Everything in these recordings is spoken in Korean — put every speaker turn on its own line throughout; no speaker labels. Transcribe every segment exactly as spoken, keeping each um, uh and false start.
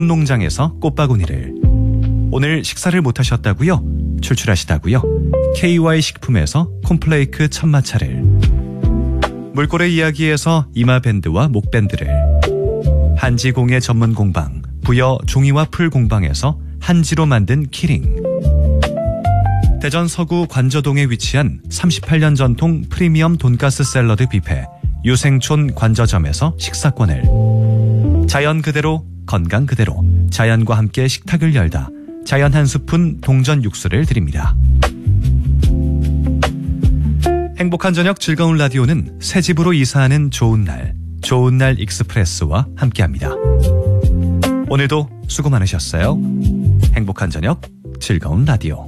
농장에서 꽃바구니를. 오늘 식사를 못하셨다고요? 출출하시다고요? 케이와이 식품에서 콤플레이크 천마차를. 물고래 이야기에서 이마밴드와 목밴드를. 한지공예 전문 공방 부여 종이와 풀 공방에서 한지로 만든 키링. 대전 서구 관저동에 위치한 삼십팔 년 전통 프리미엄 돈가스 샐러드 뷔페 유생촌 관저점에서 식사권을. 자연 그대로 건강 그대로 자연과 함께 식탁을 열다 자연 한 스푼 동전 육수를 드립니다. 행복한 저녁 즐거운 라디오는 새 집으로 이사하는 좋은 날 좋은 날 익스프레스와 함께합니다. 오늘도 수고 많으셨어요. 행복한 저녁 즐거운 라디오.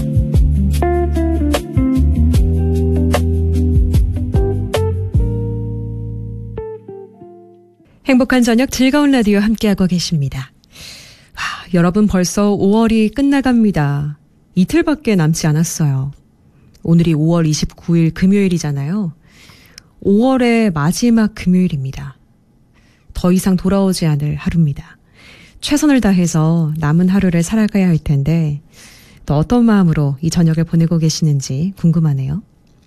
행복한 저녁 즐거운 라디오 함께하고 계십니다. 와, 여러분 벌써 오월이 끝나갑니다. 이틀밖에 남지 않았어요. 오늘이 오월 이십구일 금요일이잖아요. 오월의 마지막 금요일입니다. 더 이상 돌아오지 않을 하루입니다. 최선을 다해서 남은 하루를 살아가야 할 텐데 또 어떤 마음으로 이 저녁을 보내고 계시는지 궁금하네요.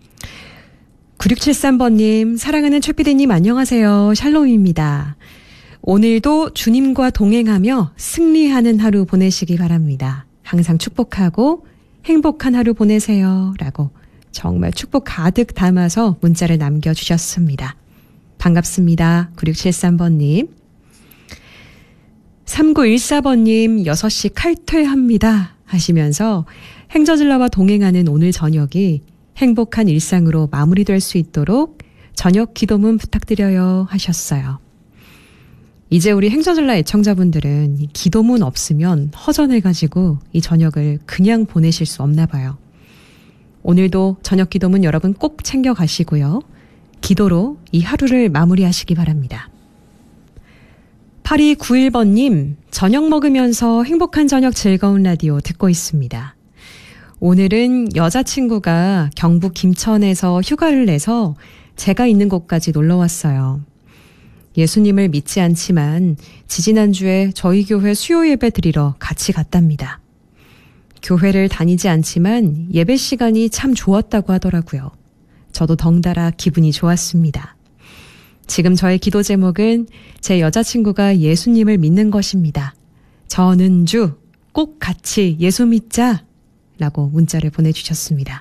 구육칠삼 번님, 사랑하는 최 피디님 안녕하세요. 샬롬입니다. 오늘도 주님과 동행하며 승리하는 하루 보내시기 바랍니다. 항상 축복하고 행복한 하루 보내세요. 라고 정말 축복 가득 담아서 문자를 남겨주셨습니다. 반갑습니다. 구육칠삼 번님. 삼구일사 번님, 여섯 시 칼퇴합니다. 하시면서 행저질러와 동행하는 오늘 저녁이 행복한 일상으로 마무리될 수 있도록 저녁 기도문 부탁드려요 하셨어요. 이제 우리 행저질라 애청자분들은 이 기도문 없으면 허전해가지고 이 저녁을 그냥 보내실 수 없나 봐요. 오늘도 저녁 기도문 여러분 꼭 챙겨가시고요. 기도로 이 하루를 마무리하시기 바랍니다. 팔이구일 번님, 저녁 먹으면서 행복한 저녁 즐거운 라디오 듣고 있습니다. 오늘은 여자친구가 경북 김천에서 휴가를 내서 제가 있는 곳까지 놀러 왔어요. 예수님을 믿지 않지만 지지난주에 저희 교회 수요 예배 드리러 같이 갔답니다. 교회를 다니지 않지만 예배 시간이 참 좋았다고 하더라고요. 저도 덩달아 기분이 좋았습니다. 지금 저의 기도 제목은 제 여자친구가 예수님을 믿는 것입니다. 전은주 꼭 같이 예수 믿자 라고 문자를 보내주셨습니다.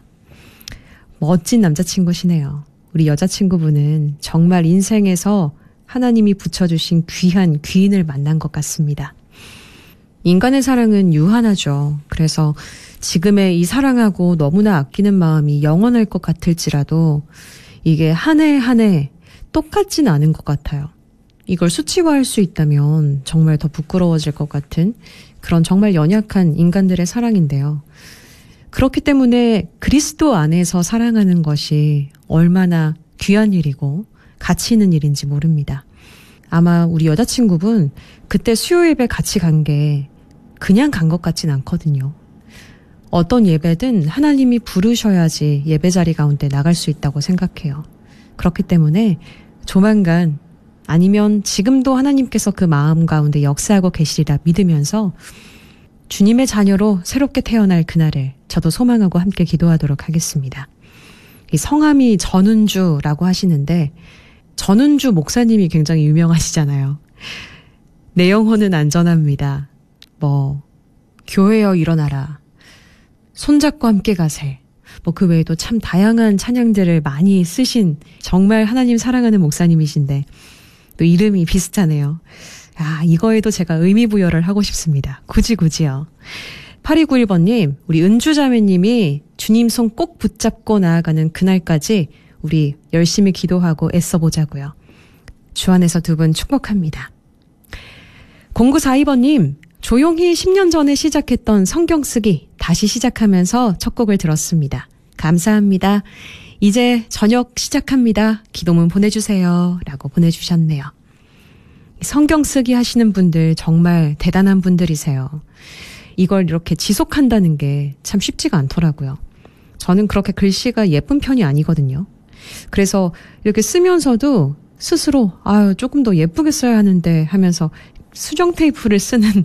멋진 남자친구시네요. 우리 여자친구분은 정말 인생에서 하나님이 붙여주신 귀한 귀인을 만난 것 같습니다. 인간의 사랑은 유한하죠. 그래서 지금의 이 사랑하고 너무나 아끼는 마음이 영원할 것 같을지라도 이게 한 해 한 해 똑같진 않은 것 같아요. 이걸 수치화할 수 있다면 정말 더 부끄러워질 것 같은 그런 정말 연약한 인간들의 사랑인데요. 그렇기 때문에 그리스도 안에서 사랑하는 것이 얼마나 귀한 일이고 가치 있는 일인지 모릅니다. 아마 우리 여자친구분 그때 수요 예배 같이 간 게 그냥 간 것 같진 않거든요. 어떤 예배든 하나님이 부르셔야지 예배 자리 가운데 나갈 수 있다고 생각해요. 그렇기 때문에 조만간 아니면 지금도 하나님께서 그 마음 가운데 역사하고 계시리라 믿으면서 주님의 자녀로 새롭게 태어날 그날을 저도 소망하고 함께 기도하도록 하겠습니다. 이 성함이 전은주라고 하시는데 전은주 목사님이 굉장히 유명하시잖아요. 내 영혼은 안전합니다. 뭐 교회여 일어나라. 손잡고 함께 가세. 뭐 그 외에도 참 다양한 찬양들을 많이 쓰신 정말 하나님 사랑하는 목사님이신데 또 이름이 비슷하네요. 아, 이거에도 제가 의미 부여를 하고 싶습니다. 굳이 굳이요. 팔이구일 번님, 우리 은주자매님이 주님 손 꼭 붙잡고 나아가는 그날까지 우리 열심히 기도하고 애써보자고요. 주 안에서 두 분 축복합니다. 공구사이 번님, 조용히 십 년 전에 시작했던 성경 쓰기 다시 시작하면서 첫 곡을 들었습니다. 감사합니다. 이제 저녁 시작합니다. 기도문 보내주세요. 라고 보내주셨네요. 성경 쓰기 하시는 분들 정말 대단한 분들이세요. 이걸 이렇게 지속한다는 게 참 쉽지가 않더라고요. 저는 그렇게 글씨가 예쁜 편이 아니거든요. 그래서 이렇게 쓰면서도 스스로 아유 조금 더 예쁘게 써야 하는데 하면서 수정 테이프를 쓰는